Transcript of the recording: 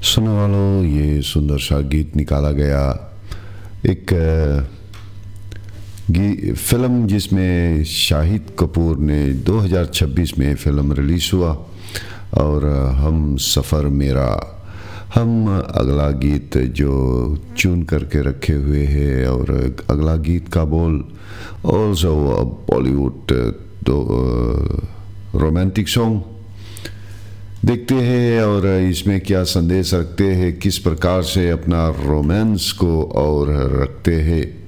सुनने वालों, ये सुंदर सा गीत निकाला गया एक फिल्म जिसमें शाहिद कपूर ने 2026 में फिल्म रिलीज़ हुआ और हम सफ़र मेरा। हम अगला गीत जो चुन करके रखे हुए हैं और अगला गीत का बोल ऑल्सो बॉलीवुड रोमांटिक सॉन्ग देखते हैं और इसमें क्या संदेश रखते हैं, किस प्रकार से अपना रोमांस को और रखते हैं।